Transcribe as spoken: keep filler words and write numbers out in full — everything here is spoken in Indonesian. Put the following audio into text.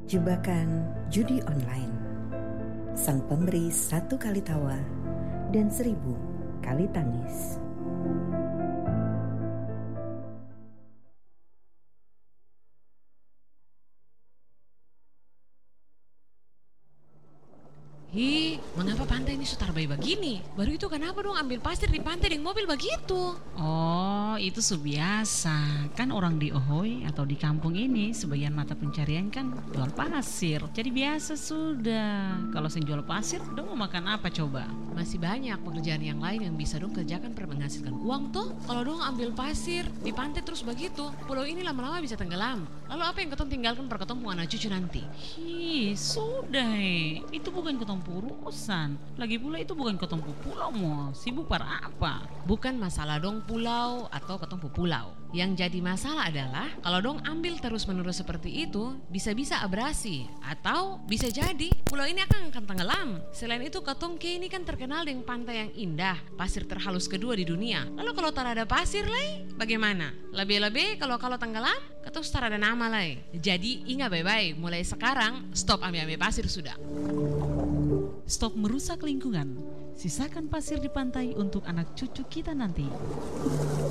Jebakan judi online. Sang pemberi satu kali tawa dan seribu kali tangis. Hi, mengapa pantai ini sutarbai begini? Baru itu kenapa dong ambil pasir di pantai dengan mobil begitu? Oh, itu subiasa. Kan orang di Ohoy atau di kampung ini sebagian mata pencarian kan jual pasir. Jadi biasa sudah. Kalau sing jual pasir, dong mau makan apa coba? Masih banyak pekerjaan yang lain yang bisa dong kerjakan per menghasilkan uang tuh. Kalau dong ambil pasir di pantai terus begitu, pulau ini lama-lama bisa tenggelam. Lalu apa yang ketong tinggalkan per ketong punya anak cucu nanti? Hi, sudah eh. Itu bukan ketong urusan. Lagi pula itu bukan ketong pulau mo. Sibuk para apa? Bukan masalah dong pulau atau ketong pulau. Yang jadi masalah adalah kalau dong ambil terus-menerus seperti itu, bisa-bisa abrasi atau bisa jadi pulau ini akan akan tenggelam. Selain itu ketong ke ini kan terkenal dengan pantai yang indah, pasir terhalus kedua di dunia. Lalu kalau tak ada pasir lay, bagaimana? Lebih-lebih kalau kalau tenggelam, ketong tak ada nama lay. Jadi ingat baik-baik, mulai sekarang stop ambil-ambil pasir sudah. Stop merusak lingkungan. Sisakan pasir di pantai untuk anak cucu kita nanti.